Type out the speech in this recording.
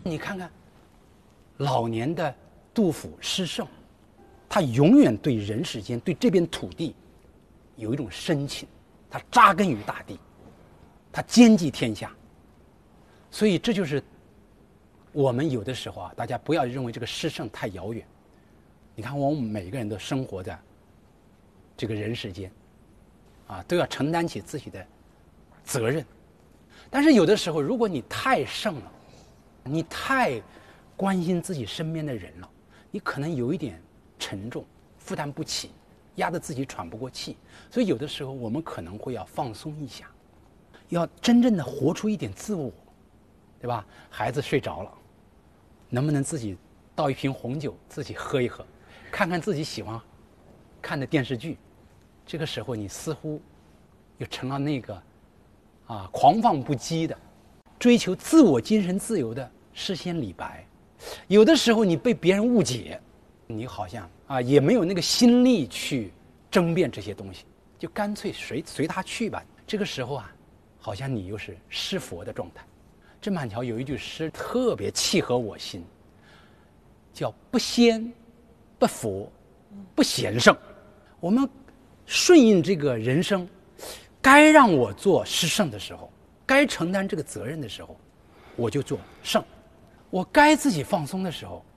你看看老年的杜甫诗圣，他永远对人世间、对这片土地有一种深情，他扎根于大地，他兼济天下。所以这就是我们有的时候啊，大家不要认为这个诗圣太遥远。你看我们每个人都生活在这个人世间啊，都要承担起自己的责任。但是有的时候如果你太圣了，你太关心自己身边的人了，你可能有一点沉重，负担不起，压得自己喘不过气。所以有的时候我们可能会要放松一下，要真正的活出一点自我，对吧？孩子睡着了，能不能自己倒一瓶红酒自己喝一喝，看看自己喜欢看的电视剧。这个时候你似乎又成了那个狂放不羁的追求自我精神自由的诗仙李白。有的时候你被别人误解，你好像也没有那个心力去争辩这些东西，就干脆随他去吧。这个时候好像你又是诗佛的状态。郑板桥有一句诗特别契合我心，叫不仙不佛不贤圣。我们顺应这个人生，该让我做诗圣的时候，该承担这个责任的时候，我就做圣；我该自己放松的时候，